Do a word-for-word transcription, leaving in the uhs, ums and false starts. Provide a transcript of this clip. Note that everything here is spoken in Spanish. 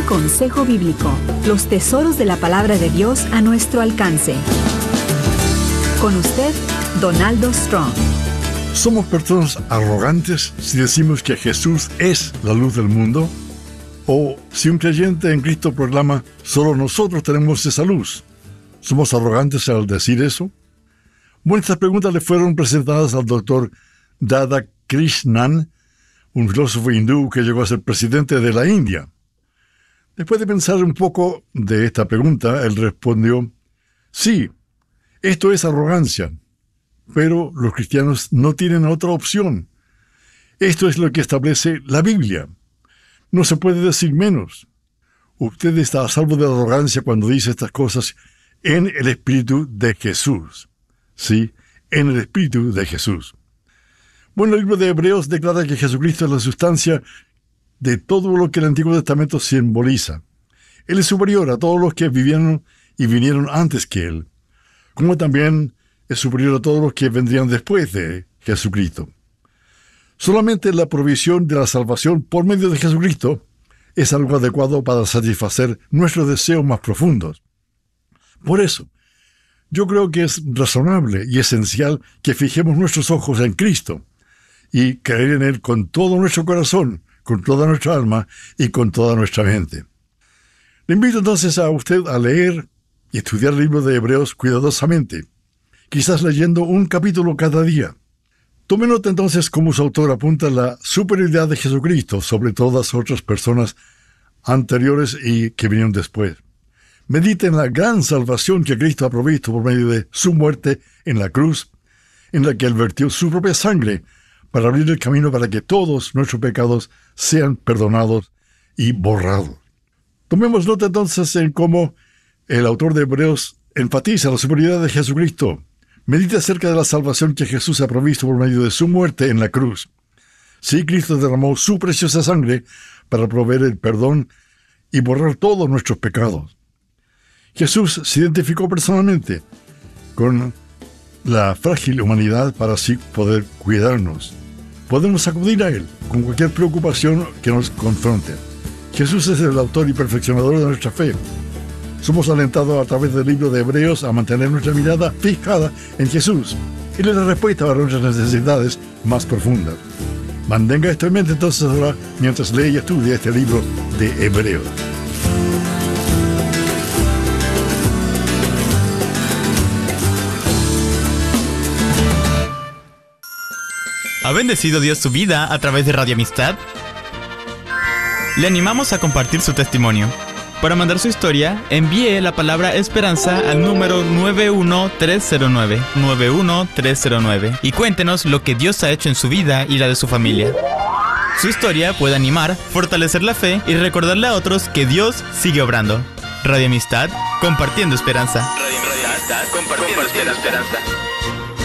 consejo bíblico, los tesoros de la palabra de Dios a nuestro alcance. Con usted, Donaldo Strong. ¿Somos personas arrogantes si decimos que Jesús es la luz del mundo? ¿O si un creyente en Cristo proclama, solo nosotros tenemos esa luz? ¿Somos arrogantes al decir eso? Bueno, estas preguntas le fueron presentadas al doctor Dada Krishnan, un filósofo hindú que llegó a ser presidente de la India. Después de pensar un poco de esta pregunta, él respondió, sí, esto es arrogancia, pero los cristianos no tienen otra opción. Esto es lo que establece la Biblia. No se puede decir menos. Usted está a salvo de la arrogancia cuando dice estas cosas en el Espíritu de Jesús. Sí, en el Espíritu de Jesús. Bueno, el libro de Hebreos declara que Jesucristo es la sustancia de todo lo que el Antiguo Testamento simboliza. Él es superior a todos los que vivieron y vinieron antes que Él, como también es superior a todos los que vendrían después de Jesucristo. Solamente la provisión de la salvación por medio de Jesucristo es algo adecuado para satisfacer nuestros deseos más profundos. Por eso, yo creo que es razonable y esencial que fijemos nuestros ojos en Cristo y creer en Él con todo nuestro corazón, con toda nuestra alma y con toda nuestra mente. Le invito entonces a usted a leer y estudiar el libro de Hebreos cuidadosamente, quizás leyendo un capítulo cada día. Tome nota entonces cómo su autor apunta la superioridad de Jesucristo sobre todas otras personas anteriores y que vinieron después. Medite en la gran salvación que Cristo ha provisto por medio de su muerte en la cruz, en la que Él vertió su propia sangre para abrir el camino para que todos nuestros pecados sean perdonados y borrados. Tomemos nota entonces en cómo el autor de Hebreos enfatiza la superioridad de Jesucristo. Medite acerca de la salvación que Jesús ha provisto por medio de su muerte en la cruz. Sí, Cristo derramó su preciosa sangre para proveer el perdón y borrar todos nuestros pecados. Jesús se identificó personalmente con la frágil humanidad para así poder cuidarnos. Podemos acudir a Él con cualquier preocupación que nos confronte. Jesús es el autor y perfeccionador de nuestra fe. Somos alentados a través del libro de Hebreos a mantener nuestra mirada fijada en Jesús. Él es la respuesta para nuestras necesidades más profundas. Mantenga esto en mente entonces ahora mientras lee y estudia este libro de Hebreos. ¿Ha bendecido Dios su vida a través de Radio Amistad? Le animamos a compartir su testimonio. Para mandar su historia, envíe la palabra esperanza al número nueve uno tres cero nueve, nueve uno tres cero nueve y cuéntenos lo que Dios ha hecho en su vida y la de su familia. Su historia puede animar, fortalecer la fe y recordarle a otros que Dios sigue obrando. Radio Amistad, compartiendo esperanza. Radio Amistad, compartiendo esperanza.